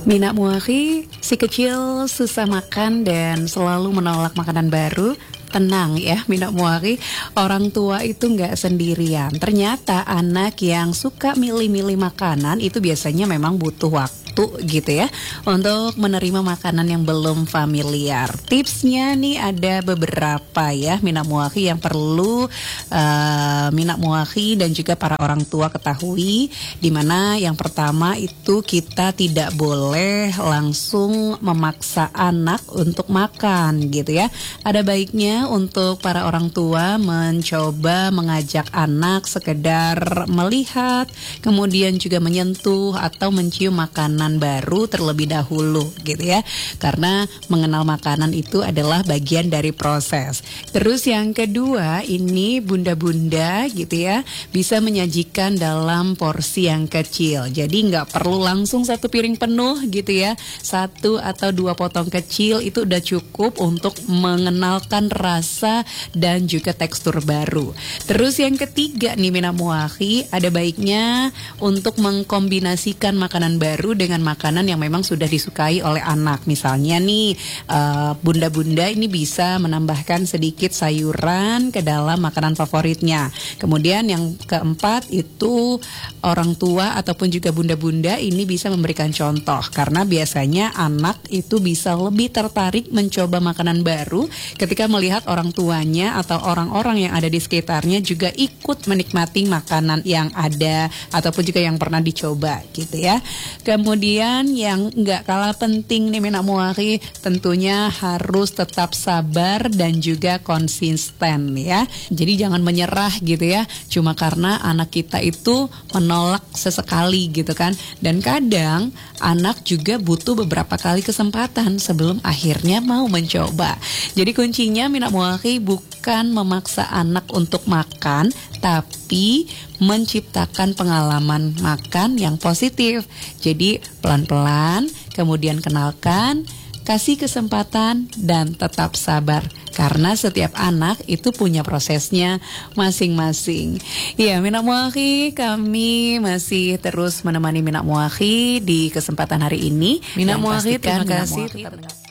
Mina Muahi, si kecil susah makan dan selalu menolak makanan baru. Tenang ya Mina Muahi, orang tua itu nggak sendirian. Ternyata anak yang suka milih-milih makanan itu biasanya memang butuh waktu gitu ya untuk menerima makanan yang belum familiar. Tipsnya nih ada beberapa ya Mina Muahi yang perlu Mina Muahi dan juga para orang tua ketahui, dimana yang pertama itu kita tidak boleh langsung memaksa anak untuk makan gitu ya. Ada baiknya untuk para orang tua mencoba mengajak anak sekedar melihat, kemudian juga menyentuh atau mencium makanan baru terlebih dahulu gitu ya. Karena mengenal makanan itu adalah bagian dari proses. Terus yang kedua, ini bunda-bunda gitu ya, bisa menyajikan dalam porsi yang kecil. Jadi nggak perlu langsung satu piring penuh gitu ya. 1 atau 2 potong kecil itu udah cukup untuk mengenalkan rasa dan juga tekstur baru. Terus yang ketiga nih Mina Muahi, ada baiknya untuk mengkombinasikan makanan baru dengan makanan yang memang sudah disukai oleh anak. Misalnya nih bunda-bunda ini bisa menambahkan sedikit sayuran ke dalam makanan favoritnya. Kemudian yang keempat itu orang tua ataupun juga bunda-bunda ini bisa memberikan contoh, karena biasanya anak itu bisa lebih tertarik mencoba makanan baru ketika melihat orang tuanya atau orang-orang yang ada di sekitarnya juga ikut menikmati makanan yang ada ataupun juga yang pernah dicoba gitu ya. Kemudian yang nggak kalah penting nih Mina Muahi, tentunya harus tetap sabar dan juga konsisten ya. Jadi jangan menyerah gitu ya, cuma karena anak kita itu menolak sesekali gitu kan. Dan kadang anak juga butuh beberapa kali kesempatan sebelum akhirnya mau mencoba. Jadi kuncinya Mina Muahi bukan memaksa anak untuk makan, tapi menciptakan pengalaman makan yang positif. Jadi pelan-pelan, kemudian kenalkan, kasih kesempatan, dan tetap sabar. Karena setiap anak itu punya prosesnya masing-masing. Ya, Mina Muahi, kami masih terus menemani Mina Muahi di kesempatan hari ini. Mina Muahi, terima kasih.